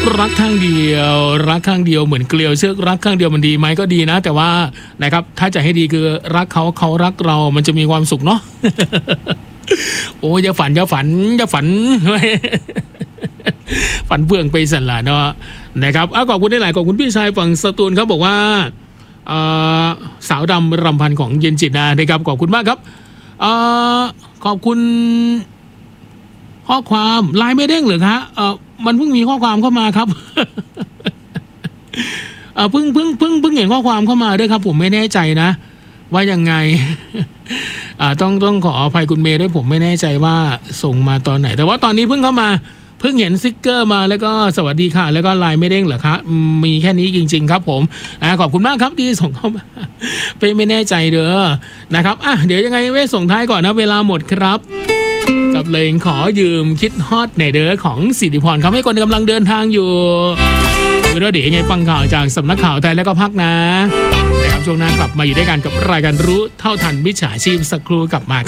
รักข้างเดียวรักข้างเดียวเหมือนเกลียวเชือกรักข้างเดียวมันดีไหมก็ดีนะแต่ว่านะครับถ้าจะให้ดีคือรักเขาเขารักเรามันจะมีความสุขเนาะ โอ้อย่าฝันฝันเพื่องไปสั่นละเนาะนะครับขอบคุณได้หลายขอบคุณพี่ชายฝั่งสตูลครับบอกว่าสาวดำรำพันของเย็นจิตนะครับขอบคุณมากครับขอบคุณข้อความไลน์ไม่เด้งเหรอคะมันเพิ่งมีข้อความเข้ามาครับ เพิ่งเห็นข้อความเข้ามาด้วยครับผมไม่แน่ใจนะว่ายังไง ต้องขออภัยคุณเมย์ด้วยผมไม่แน่ใจว่าส่งมาตอนไหนแต่ว่าตอนนี้เพิ่งเข้ามาเพิ่งเห็นสติ๊กเกอร์มาแล้วก็สวัสดีค่ะแล้วก็ไลน์ไม่เด้งเหรอคะมีแค่นี้จริงๆครับผมขอบคุณมากครับที่ส่งเข้ามา ไม่แน่ใจเด้อนะครับเดี๋ยวยังไงเว้ส่งท้ายก่อนนะเวลาหมดครับกับเพลงขอยืมคิดฮอตในเด้อของสิริพรครับให้คนกำลังเดินทางอยู่แล้วเดี๋ยวยังไงฟังข่าวจากสำนักข่าวไทยแล้วก็พักนะครับช่วงหน้ากลับมาอยู่ด้วยกันกับรายการรู้เท่าทันมิจฉาชีพสักครู่กลับมา